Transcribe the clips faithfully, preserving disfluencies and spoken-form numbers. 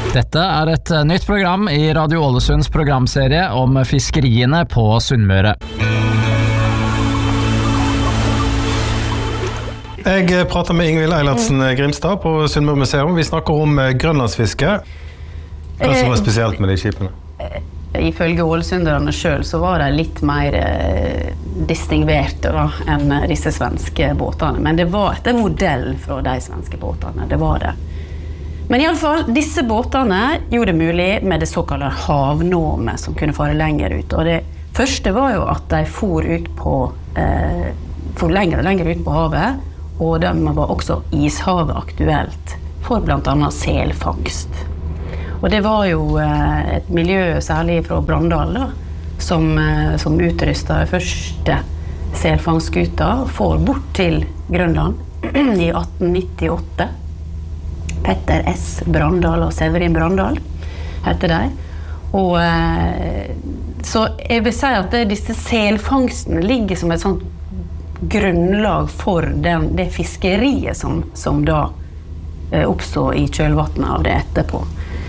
Dette er et nytt program i Radio Ålesunds programserie om fiskeriene på Sunnmøre. Jeg prater med Ingvild Eilertsen Grimstad på Sunnmøre Museum. Vi snakker om grønlandsfiske. Hva som var spesielt med de skipene? Ifølge ålesunderne selv så var de litt mer eh, distingverte da, enn disse svenske båtene. Men det var etter modell fra de svenske båtene, det var det. Men i alle fall, disse båtene gjorde det mulig med det såkalte havnåmet som kunne fare lenger ut. Og det første var jo at de for ut på, eh, for lenger og lenger ut på havet, og de var også ishavet aktuelt for blant annet selfangst. Og det var jo eh, et miljø, særlig fra Brandal, da, som, eh, som utrustet første selfangstskuta for bort til Grønland i atten nittiåtte. Petter S. Brandal og Severin Brandal heter de. Og eh, så jeg vil si at det, disse selfangstene ligger som et sånt grunnlag for den, det fiskeriet som, som da eh, oppstår i kjølvannet av det etterpå.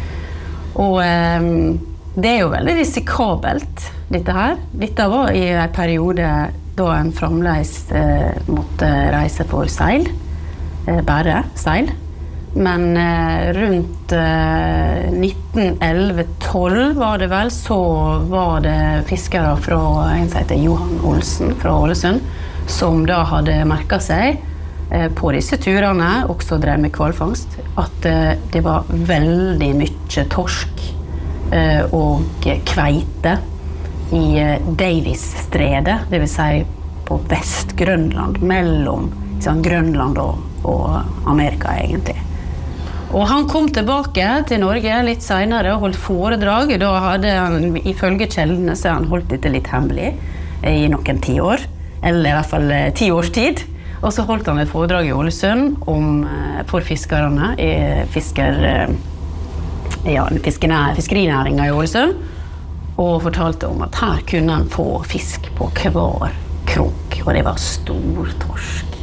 Og eh, det er jo veldig risikabelt, dette her. Dette var i en periode da en fremdeles eh, måtte reise for seil, eh, bare seil. Men eh, rundt eh, nitten elleve tolv var det vel, så var det fiskere fra en som heter Johan Olsen fra Ålesund, som da hadde merket seg eh, på disse turene, også drev med kvalfangst, at eh, det var veldig mye torsk eh, og kveite i eh, Davis-stredet, det vil si på Vest-Grønland, mellom sånn, Grønland og, og Amerika egentlig. Og han kom tilbake til Norge litt senere og holdt foredrag. Da hadde han, ifølge kjeldene, så han holdt dette litt hemmelig i noen ti år, eller i hvert fall ti års tid. Og så holdt han et foredrag i Ålesund om, for fiskerne i fisker, ja, fiskerinæringen i Ålesund, og fortalte om at her kunne han få fisk på hver krok, og det var stor torsk.